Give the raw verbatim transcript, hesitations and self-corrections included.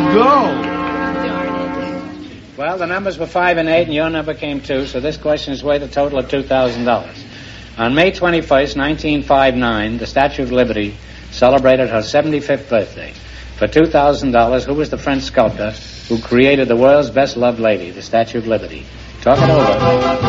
go. Well, the numbers were five and eight, and your number came two, so this question is worth a total of two thousand dollars. On May twenty-first, nineteen fifty-nine, the Statue of Liberty celebrated her seventy-fifth birthday. For two thousand dollars, who was the French sculptor who created the world's best-loved lady, the Statue of Liberty? Talk it over.